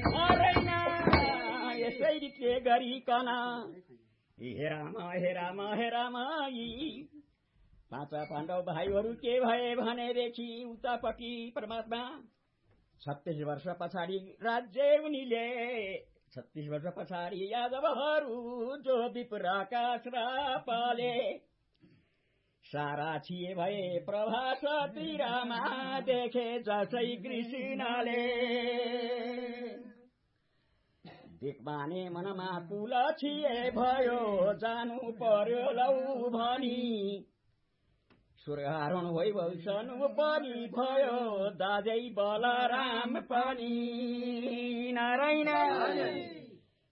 मरेन यसरी के गरिकन हे राम यी पाँच पाण्डव भाइहरू के भए भनेदेखि उतापट्टि परमात्मा 36 वर्ष पछाडि राज्य उनीले 36 वर्ष पछाडि यादवहरू जो विप्राका श्रापले सारा थिए भए प्रभास तिरमा देखे जसै कृष्णले दिक्माने मनमा कुल थिए भयो जानु पर्यो लौ भनी सूर्यहरण वैभवसनु पनि भयो दाजै बलराम पनि नारायण